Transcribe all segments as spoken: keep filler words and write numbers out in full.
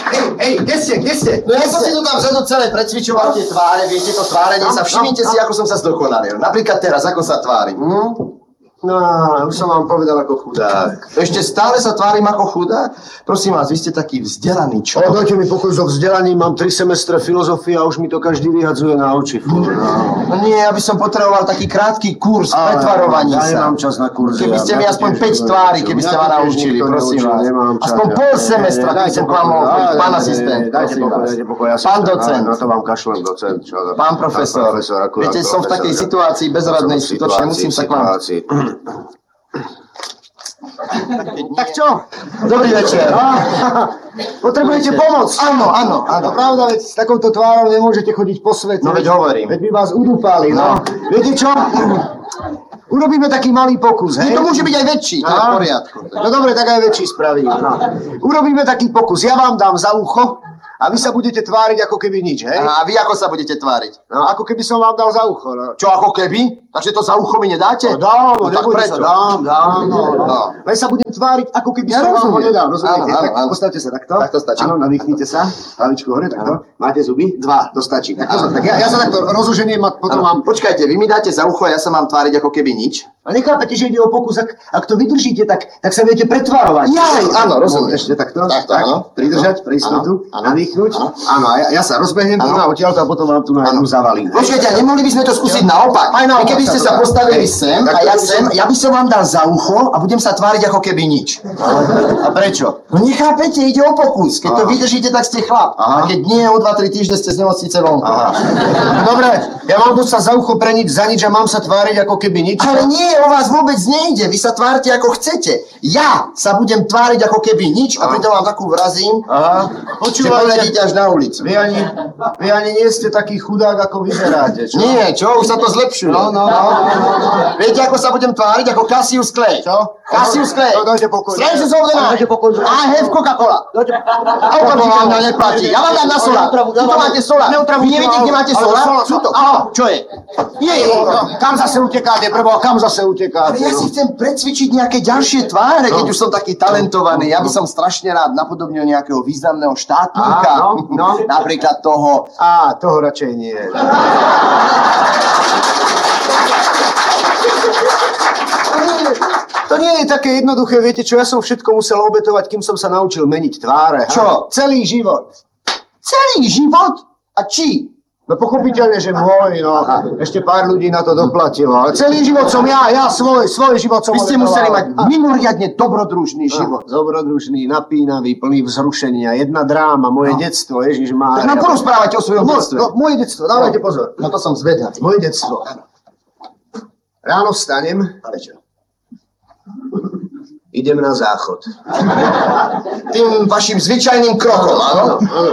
hej, hej, kde ste, kde ste? No ja som si tu tam vzadu celé precvičoval tie tváre, viete to tvárenie sa, všimnite si, ako som sa zdokonalil. Napríklad teraz, ako sa tvárim. Hm? No, už som vám povedal ako chudák. Ešte stále sa tvárim ako chudák? Prosím vás, vy ste taký vzdelaný čo? O, dajte mi pokoj so vzdelaním, mám tri semestre filozofie a už mi to každý vyhadzuje na oči. No, no nie, ja by som potreboval taký krátky kurz pretvarovaní sa. Ja nemám čas na kurzy. Keby ste mi aspoň päť tvári, keby ste ma naučili, prosím vás. Aspoň pol semestra, keby som k vám mohol chodiť. Pán asistent, prosím vás. Pán docent. Na to vám kašlem, docent. Pán profesor. Viete, som v takej situácii bezradnej, skutočne musím sa k vám... Tak čo? Dobrý večer. Potrebujete pomoc? Áno, áno, áno. Pravda, veď s takouto tvárou nemôžete chodiť po svete. No veď hovorím. Veď by vás udúpali, no. no. Viete čo? Urobíme taký malý pokus, hej? To môže byť aj väčší, to je v poriadku. No dobre, tak aj väčší spravím. No. Urobíme taký pokus. Ja vám dám za ucho a vy sa budete tváriť ako keby nič, hej? A vy ako sa budete tváriť? No, ako keby som vám dal za ucho, no. Čo, ako keby? Takže to za ucho mi nedáte? No dám, no, no tak sa, prečo? dám, dám, no, no. Len sa budem tváriť, ako keby ja som vám ho nedal, rozumiete? Áno, áno, áno. Postavte sa takto. Tak to stačí. Áno, nadýchnite sa. Hlavičku hore, takto. Máte zuby? Dva, to stačí. Tak, to, tak ja, ja sa takto rozoženiem a potom vám... Počkajte, vy mi dáte za ucho a ja sa mám tváriť ako keby nič? A nechápete, že ide o pokus, ak, ak to vydržíte, tak, tak sa viete pretvarovať. Jaj, áno, rozumiem. Ešte takto. Takto, tak, áno. Pridržať, pre istotu, nadýchnuť. Áno, a ja, ja sa rozbehnem tu na odtiaľto a potom vám tu na jednu zavalím. Počkajte, nemohli by sme to skúsiť naopak? Aj naopak. Keby ste sa postavili sem a ja sem, ja by som vám dal za ucho a budem sa tváriť ako keby nič. A prečo? No nechápete, ide o pokus. Keď to vydržíte, tak ste chlap. A keď nie, o dva tri týždne ste z nemocnice vonku. Dobre, ja mám tu sa za ucho pre nič, za nič a mám sa tváriť ako keby nič. Ale nie, o vás vôbec nejde. Vy sa tvárte ako chcete. Ja sa budem tváriť ako keby nič a pritom vám takú vrazím, že poledíte až na ulicu. Vy ani, vy ani nie ste taký chudák, ako vyzeráte, čo? Nie, čo? Už sa to zlepšuje. No, no, no. Viete, ako sa budem tváriť? Ako Cassius Clay. Čo? Cassius Clay. No, dajte pokoj. Strangers of the night. I have Coca-Cola. A okamžite vám to neplatí. Ja vám dám na sola. Tuto máte sola. Vy neviete, kde máte sola? Tuto. Čo je? Nie, kam zase utekáte, prebo, kam zase utekáte? Ja si chcem precvičiť nejaké ďalšie tváre, keď už som taký talentovaný. Ja by som strašne rád napodobnil nejakého významného štátnika. No, no. Napríklad toho... Á, toho radšej nie. To nie je také jednoduché, viete čo, ja som všetko musel obetovať, kým som sa naučil meniť tváre. Čo? Celý život. Celý život? A či? No pochopiteľne, že môj, no. Ešte pár ľudí na to doplatilo, ale celý život som ja, ja svoj, svoj život som Vy ste obetoval. museli mať mimoriadne dobrodružný život. Dobrodružný, napínavý, plný vzrušenia, jedna dráma, moje no. detstvo, Ježišmária. Tak nám porozprávajte o svojom no, detstve. No, moje detstvo, dávajte pozor. No to som zvedavý. Moje detstvo. Ráno vstanem. A večer. Idem na záchod. Tým vašim zvyčajným krokom, áno? Áno.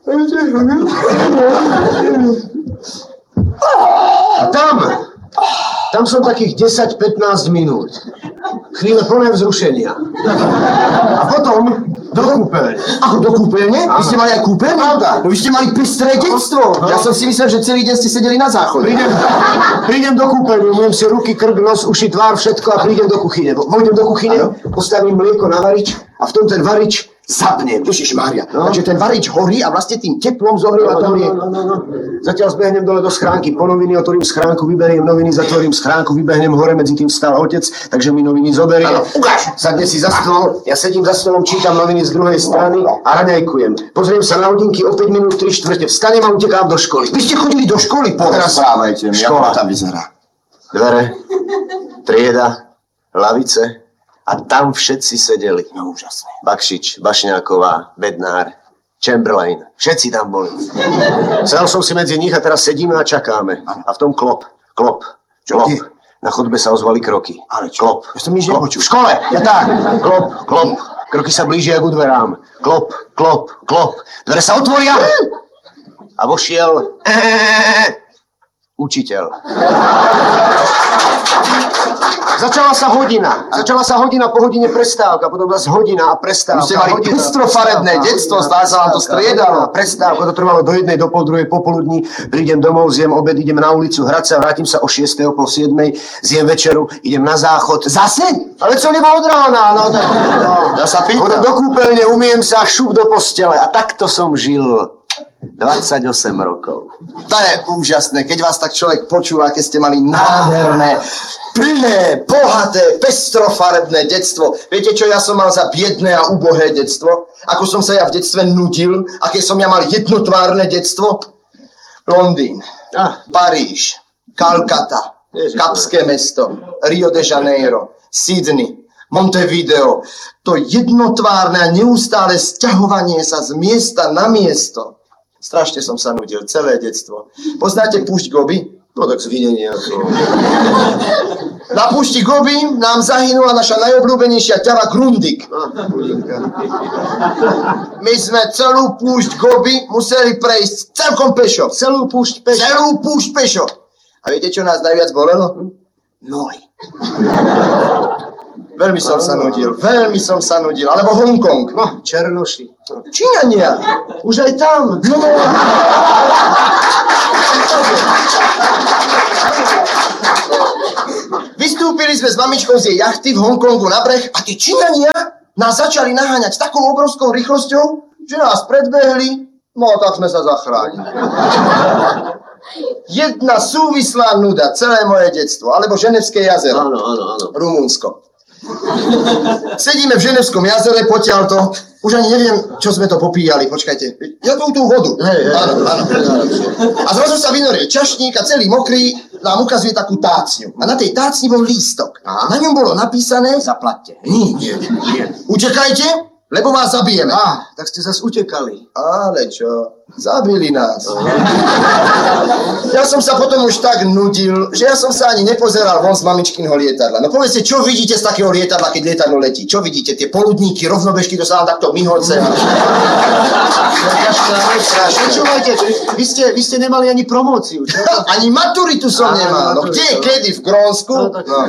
A tam, tam som takých desať pätnásť minút. Chvíle plné vzrušenia. A potom do kúpeľne. Ako do kúpeľne? Vy ste mali aj kúpeľne? Pravda. No vy ste mali pestré detstvo. Ja som si myslel, že celý deň ste sedeli na záchode. Prídem, prídem do kúpeľne, umiem si ruky, krk, nos, uši, tvár, všetko a prídem do kuchyne. Vojdem do kuchyne, postavím mlieko na varič a v tom ten varič zapnem. Ježišmária. No. Takže ten varič horí a vlastne tým teplom zohrieva No, to no, mlieko. no, no, no. Zatiaľ zbehnem dole do schránky, po noviny otvorím schránku, vyberiem noviny, zatvorím schránku, vybehnem hore, medzi tým vstal otec, takže mi noviny zoberie. Áno, ukáž. Sadne si za stôl, ja sedím za stolom, čítam noviny z druhej strany a raňajkujem. Pozriem sa na hodinky, o päť minút, tri štvrte, vstanem a utekám do školy. Vy ste chodili do školy? Porozprávajte mi, ako tam vyzerá. Dvere, trieda, lavice a tam všetci sedeli. No úžasné. Bakšič, Bašňáková, Bednár, Chamberlain, všetci tam boli. Sedal som si medzi nich a teraz sedíme a čakáme. A v tom klop, klop, klop. Na chodbe sa ozvali kroky. Ale čo? Klop. Ja som nič nepočul. V škole, ja tak. Klop, klop. Kroky sa blížia k dverám. Klop, klop, klop. Dvere sa otvoria. A vošiel učiteľ. Začala sa hodina. Začala sa hodina, po hodine prestávka, potom zase hodina a prestávka. Už ste mali pestrofarebné detstvo, zdá sa vám to striedalo. Prestávka, to trvalo do jednej, do pol druhej popoludní. Prídem domov, zjem obed, idem na ulicu hrať sa, vrátim sa o šiestej, o pol siedmej, zjem večeru, idem na záchod. Zase? Ale co nebo od rána? No, no, no. Ja sa pýtam. Chodím do kúpeľne, umiem sa, šup do postele. A takto som žil dvadsaťosem rokov. To je úžasné, keď vás tak človek počúva, keď ste mali nádherné, plné, bohaté, pestrofarebné detstvo. Viete, čo ja som mal za biedné a ubohé detstvo? Ako som sa ja v detstve nudil? Aké som ja mal jednotvárne detstvo? Londýn, Ah. Paríž, Kalkata, Kapské mesto, Rio de Janeiro, Sydney, Montevideo. To jednotvárne a neustále sťahovanie sa z miesta na miesto. Strašne som sa nudil, celé detstvo. Poznáte púšť Gobi? No tak zvinenie. Na púšti Gobi nám zahynula naša najobľúbenejšia ťava Grundig. My sme celú púšť Gobi museli prejsť celkom pešo. Celú púšť pešo. Celú púšť pešo. A viete, čo nás najviac bolelo? Nohy. Veľmi som sa nudil, veľmi som sa nudil. Alebo Hongkong. No, Černoši. Číňania. Už aj tam. No. Vystúpili sme s mamičkou z jej jachty v Hongkongu na breh a tí Číňania nás začali naháňať takou obrovskou rýchlosťou, že nás predbehli, no tak sme sa zachránili. Jedna súvislá nuda, celé moje detstvo, alebo Ženevské jazero. Áno, áno, áno. Rumunsko. Sedíme v Ženevskom jazere, potiaľto. Už ani neviem, čo sme to popíjali. Počkajte. Ja tu tú vodu. Hej, hej. Áno, áno. A zrazu sa vynorie čašník a celý mokrý nám ukazuje takú tácňu. A na tej tácni bol lístok. A na ňom bolo napísané zaplatte. Nie, nie, nie. Utekajte, lebo vás zabijeme. Á, tak ste zase utekali. Ale čo? Zabili nás. Ja som sa potom už tak nudil, že ja som sa ani nepozeral von z mamičkinho lietadla. No povedzte, čo vidíte z takého lietadla, keď lietadlo letí? Čo vidíte? Tie poludníky, rovnobežky, to sa vám takto myhoce. Počúvajte, vy ste, vy ste nemali ani promóciu, čo? Ani maturitu som Á, nemal. No maturitu. kde, kedy? V Grónsku? No, tak- No.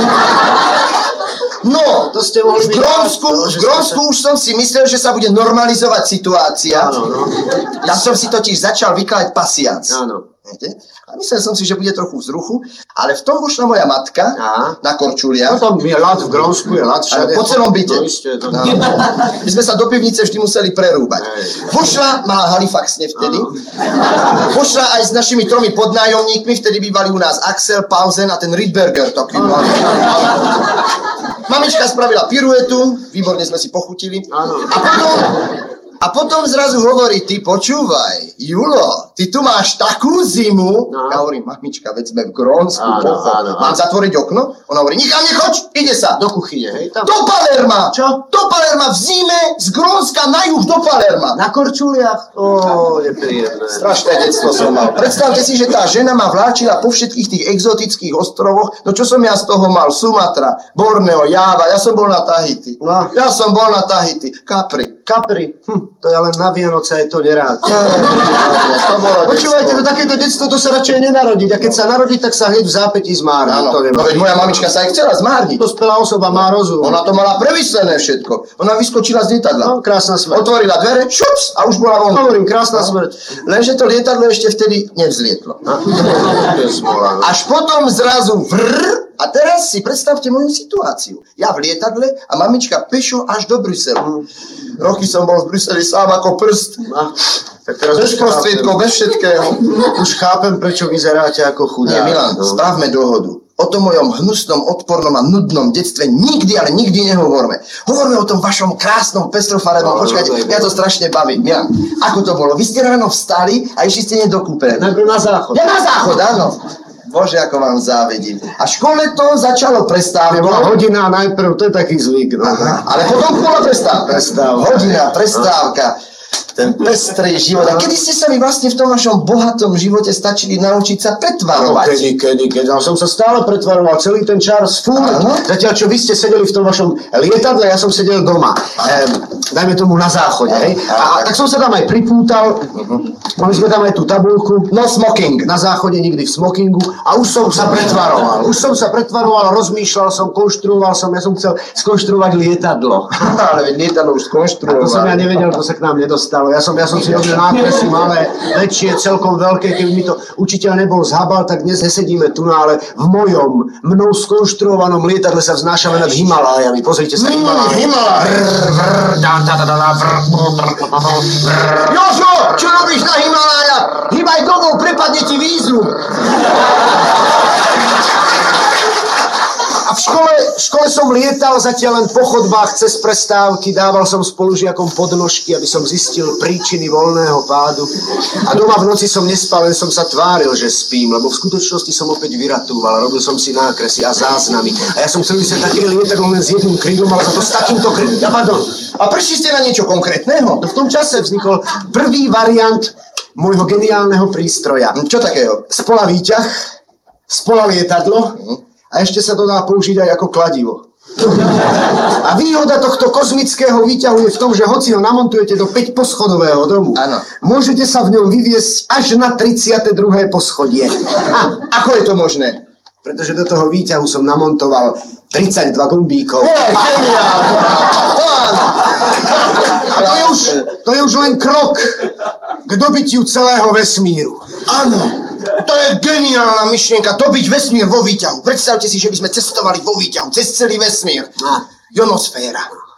No, To ste mohli v byť- Grónsku, No, v že Grónsku už som si myslel, že sa bude normalizovať situácia. Áno, no. Ja som si totiž začal vykladať pasiac. Áno. Viete? A myslel som si, že bude trochu vzruchu, ale v tom vošla moja matka Á. na korčuliach. No tam je ľad v Grónsku, je ľad všade. Po celom byte. No, isté, to... No. My sme sa do pivnice vždy museli prerúbať. Hej. Vošla, mala Halifaxne vtedy. Vošla aj s našimi tromi podnájomníkmi, vtedy bývali u nás Axel, Pausen a ten Rydberger. Taký mladý. Mamička spravila piruetu, výborne sme si pochutili. Áno. A potom, a potom zrazu hovorí, ty počúvaj, Julo, ty tu máš takú zimu. No. Ja hovorím, mamička, veď sme v Grónsku. Áno, pochod. áno, áno. Mám zatvoriť okno? Ona hovorí, nikam nechoď, ide sa. Do kuchyne, hej? Tam. Do Palerma! Čo? Do Palerma v zime, z Grónska na juh do Palerma. Na korčuliach? Ó, nepríjemné. Strašné detstvo som mal. Predstavte si, že tá žena ma vláčila po všetkých tých exotických ostrovoch. No čo som ja z toho mal? Sumatra, Borneo, Jáva, ja som bol na Tahiti. No. Ja som bol na Tahiti. Capri. Capri, hm, to je len na Vianoce, aj to nerád. To bolo Počúvajte, detstvo. to takéto detstvo, to sa radšej nenarodiť. A keď sa narodí, tak sa hneď v zápätí zmárni. Áno, To no nemá. veď moja mamička sa aj chcela zmárniť. Dospelá osoba má rozum. Ona to mala premyslené všetko. Ona vyskočila z lietadla. No, krásna smrť. Otvorila dvere, šups, a už bola von. Hovorím, krásna smrť. Lenže to lietadlo ešte vtedy nevzlietlo. To je smola, no. Až potom zrazu vrr, a teraz si predstavte moju situáciu. Ja v lietadle a mamička pešo až do Bruselu. Roky som bol v Bruseli sám ako prst. No, tak teraz Bez už prostriedkov, bez všetkého. chápem, už chápem, prečo vyzeráte ako chudák. Nie, Milan, no. spravme dohodu. O tom mojom hnusnom, odpornom a nudnom detstve nikdy, ale nikdy nehovorme. Hovorme o tom vašom krásnom, pestrofarebnom. No, Počkajte, no, mňa to strašne baví. Milan, ako to bolo? Vy ste ráno vstali a išli ste do kúpeľne. Najprv na záchod. Ja na záchod, áno. Bože, ako vám závidím. A v škole to začalo prestávkou. Bola hodina najprv, to je taký zvyk. No. Aha, ale potom bola prestávka. Prestávka. Hodina, prestávka. Ten pestrý život. A kedy ste sa vy vlastne v tom vašom bohatom živote stačili naučiť sa No, pretvarovať? kedy, kedy, kedy. Ja som sa stále pretvaroval celý ten čas furt. Áno. Zatiaľ, čo vy ste sedeli v tom vašom lietadle, ja som sedel doma. Ehm, dajme tomu na záchode, hej. A, a tak som sa tam aj pripútal. Mali sme tam aj tú tabuľku. No smoking. Na záchode, nikdy v smokingu. A už som sa pretvaroval. Už som sa pretvaroval, rozmýšľal som, konštruoval som. Ja som chcel skonštruovať lietadlo. Ale veď lietadlo už A to som skonštruoval. ja nevedel, to sa k nám nedostalo. Ja som, ja som si robil nákresy malé, väčšie, celkom veľké. Keby mi to učiteľ nebol zhabal, tak dnes nesedíme tu, no, ale v mojom, mnou skonštruovanom lietadle sa vznášame nad Himalájami. Pozrite sa, Himaláje. Himaláje. Jožo, čo robíš na Himalájach? Hýbaj domov, prepadne ti vízum. A v škole, v škole som lietal zatiaľ len po chodbách cez prestávky, dával som spolužiakom podnožky, aby som zistil príčiny voľného pádu. A doma v noci som nespal, len som sa tváril, že spím, lebo v skutočnosti som opäť vyratúval, robil som si nákresy a záznamy. A ja som chcel vysieť taký lietadlo len s jedným krídlom, ale za to s takýmto krídlom. Ja, pardon. A prišli ste na niečo konkrétneho? No v tom čase vznikol prvý variant môjho geniálneho prístroja. Čo takého? Spola výťah, spola lietadlo a ešte sa to dá použiť aj ako kladivo. A výhoda tohto kozmického výťahu je v tom, že hoci ho namontujete do päťposchodového domu, Áno. môžete sa v ňom vyviesť až na tridsiate druhé poschodie. A Ako je to možné? pretože do toho výťahu som namontoval tridsaťdva gombíkov. Hej, geniálne! To áno. A to je už, to je už len krok k dobytiu celého vesmíru. Áno, to je geniálna myšlienka, dobiť vesmír vo výťahu. Predstavte si, že by sme cestovali vo výťahu, cez celý vesmír. A. Ionosféra.